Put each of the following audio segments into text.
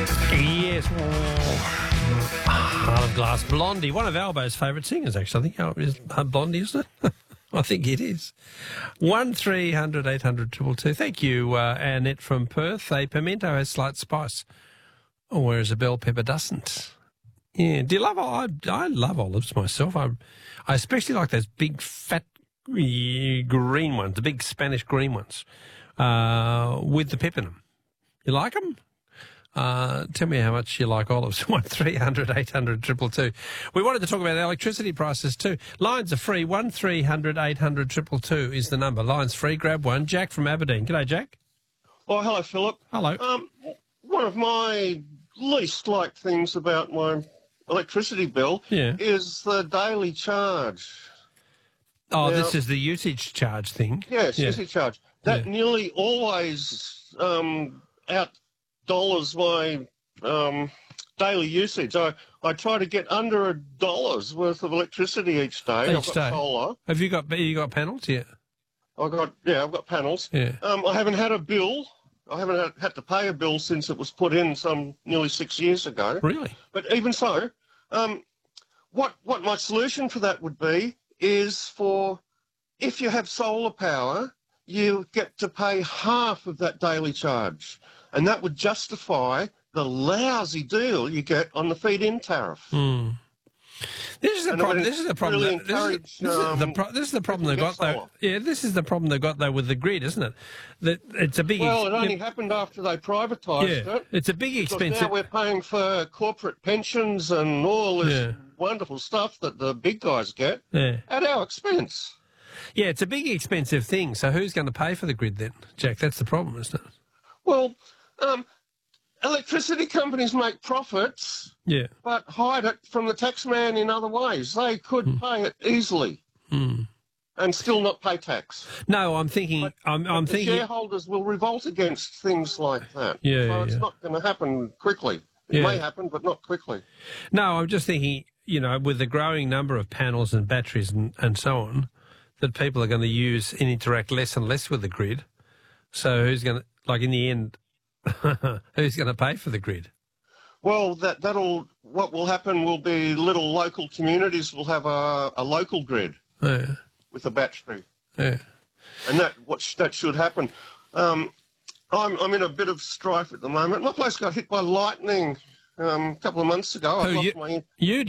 Yes. Heart of Glass. Blondie, one of Albo's favourite singers, actually. I think is Blondie, isn't it? I think it is. 1300 800 222. Thank you, Annette from Perth. A pimento has slight spice, whereas a bell pepper doesn't. Yeah. Do you love olives? I love olives myself. I especially like those big, fat, green ones, the big Spanish green ones, with the pep in them. You like them? Tell me how much you like olives. 1300 800 222. We wanted to talk about electricity prices too. Lines are free. 1300 800 222 is the number. Lines free. Grab one. Jack from Aberdeen. G'day, Jack. Oh, hello, Philip. Hello. One of my least liked things about my electricity bill is the daily charge. Oh, now, this is the usage charge thing. Yes, usage charge. That nearly always out dollars my daily usage. I try to get under $1 worth of electricity each day. I've got solar. Have you got panels? Yeah. I've got panels. Yeah. I haven't had a bill. I haven't had to pay a bill since it was put in nearly 6 years ago. Really? But even so, what my solution for that would be is if you have solar power, you get to pay half of that daily charge. And that would justify the lousy deal you get on the feed-in tariff. This is the problem. This is the problem. This is the problem they've got though. Yeah, this is the problem they've got though with the grid, isn't it? That it's a big. Well, it only happened after they privatised it. It's a big expensive. Now we're paying for corporate pensions and all this wonderful stuff that the big guys get at our expense. Yeah, it's a big expensive thing. So who's going to pay for the grid then, Jack? That's the problem, isn't it? Well, electricity companies make profits, but hide it from the taxman in other ways. They could pay it easily and still not pay tax. No, I'm thinking. I'm thinking shareholders will revolt against things like that. So it's not going to happen quickly. It may happen, but not quickly. No, I'm just thinking. You know, with the growing number of panels and batteries and so on, that people are going to use and interact less and less with the grid. So who's going to, like in the end, who's going to pay for the grid? Well, what will happen will be little local communities will have a local grid with a battery. Yeah. And that should happen. I'm in a bit of strife at the moment. My place got hit by lightning a couple of months ago. I lost my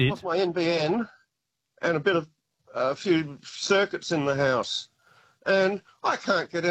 NBN and a few circuits in the house. And I can't get